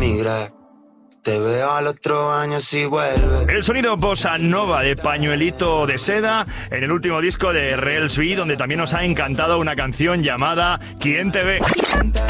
emigrar. Te veo al otro año si vuelves. El sonido bossa nova de Pañuelito de Seda en el último disco de Rels B, donde también nos ha encantado una canción llamada ¿Quién te ve?